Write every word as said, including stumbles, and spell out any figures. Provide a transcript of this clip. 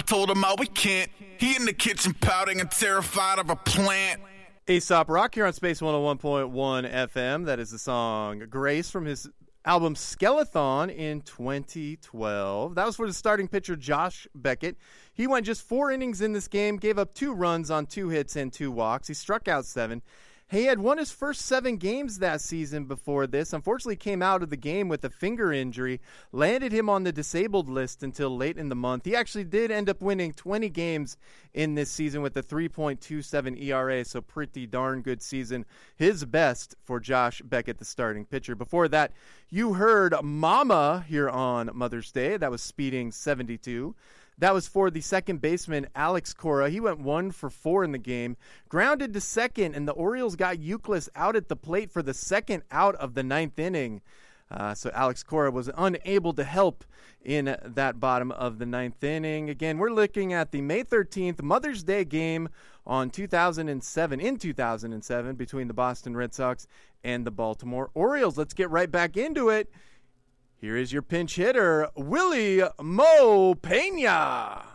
told him, oh, we can't. He in the kitchen pouting and terrified of a plant. Aesop Rock here on Space one oh one point one F M. That is the song Grace from his album Skeleton in twenty twelve. That was for the starting pitcher Josh Beckett. He went just four innings in this game, gave up two runs on two hits and two walks. He struck out seven. He had won his first seven games that season before this. Unfortunately, came out of the game with a finger injury, landed him on the disabled list until late in the month. He actually did end up winning twenty games in this season with a three point two seven E R A, so pretty darn good season. His best for Josh Beckett, the starting pitcher. Before that, you heard Mama here on Mother's Day. That was Speeding seventy-two. That was for the second baseman, Alex Cora. He went one for four in the game, grounded to second, and the Orioles got Youkilis out at the plate for the second out of the ninth inning. Uh, so Alex Cora was unable to help in that bottom of the ninth inning. Again, we're looking at the May thirteenth Mother's Day game on two thousand seven, in two thousand seven, between the Boston Red Sox and the Baltimore Orioles. Let's get right back into it. Here is your pinch hitter, Willie Mo Pena.